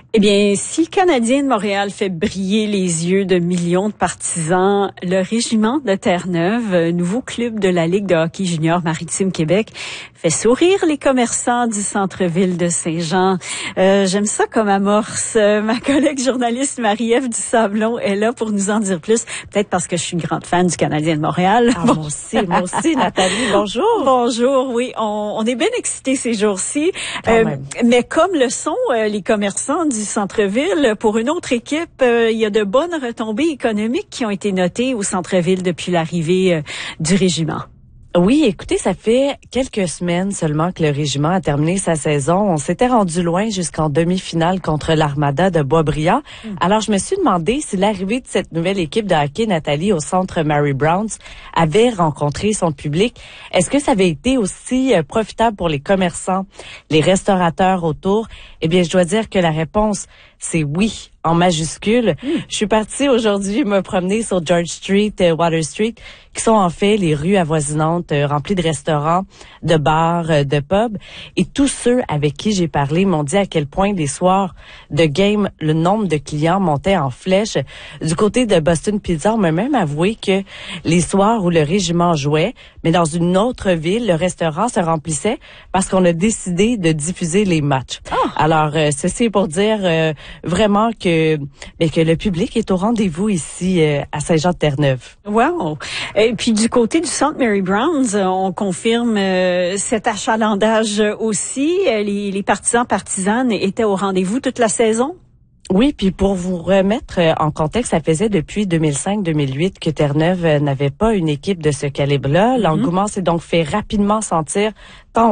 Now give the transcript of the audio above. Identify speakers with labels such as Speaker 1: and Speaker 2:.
Speaker 1: Eh bien, si le Canadien de Montréal fait briller les yeux de millions de partisans, le Régiment de Terre-Neuve, nouveau club de la Ligue de hockey junior Maritime Québec, fait sourire les commerçants du centre-ville de Saint-Jean. J'aime ça comme amorce. Ma collègue journaliste Marie-Ève Dusablon est là pour nous en dire plus. Peut-être parce que je suis une grande fan du Canadien de Montréal.
Speaker 2: Ah, moi aussi, Nathalie, bonjour.
Speaker 1: Bonjour, oui, on est bien excités ces jours-ci. Mais comme le sont les commerçants du centre-ville, pour une autre équipe, il y a de bonnes retombées économiques qui ont été notées au centre-ville depuis l'arrivée du régiment.
Speaker 2: Oui, écoutez, ça fait quelques semaines seulement que le régiment a terminé sa saison. On s'était rendu loin jusqu'en demi-finale contre l'Armada de Boisbriand. Alors, je me suis demandé si l'arrivée de cette nouvelle équipe de hockey, Nathalie, au centre Mary Browns, avait rencontré son public. Est-ce que ça avait été aussi profitable pour les commerçants, les restaurateurs autour? Eh bien, je dois dire que la réponse, c'est oui, en majuscule. Je suis partie aujourd'hui me promener sur George Street, Water Street, qui sont en fait les rues avoisinantes remplies de restaurants, de bars, de pubs. Et tous ceux avec qui j'ai parlé m'ont dit à quel point des soirs de game, le nombre de clients montait en flèche. Du côté de Boston Pizza, on m'a même avoué que les soirs où le régiment jouait, mais dans une autre ville, le restaurant se remplissait parce qu'on a décidé de diffuser les matchs. Alors, ceci est pour dire vraiment que le public est au rendez-vous ici à Saint-Jean-de-Terre-Neuve.
Speaker 1: Wow! Et puis du côté du centre Mary Browns, on confirme cet achalandage aussi. Les partisanes étaient au rendez-vous toute la saison?
Speaker 2: Oui, puis pour vous remettre en contexte, ça faisait depuis 2005-2008 que Terre-Neuve n'avait pas une équipe de ce calibre-là. L'engouement s'est donc fait rapidement sentir tant